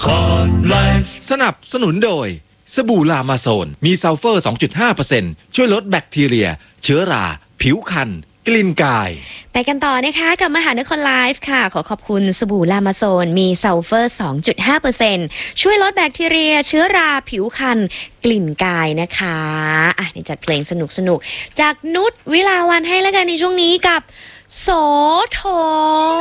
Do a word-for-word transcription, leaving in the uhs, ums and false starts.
สนับสนุนโดยสบู่ลามาโซนมีซัลเฟอร์ สองจุดห้าเปอร์เซ็นต์ ช่วยลดแบคทีเรียเชื้อราผิวคันกลิ่นกายไปกันต่อนะคะกับมหานครไลฟ์ค่ะขอขอบคุณสบู่ลามาโซนมีซัลเฟอร์ สองจุดห้าเปอร์เซ็นต์ ช่วยลดแบคทีเรียเชื้อราผิวคันกลิ่นกายนะคะอ่ะนี่จัดเพลงสนุกๆจากนุชวิลาวันให้แล้วกันในช่วงนี้กับโสธร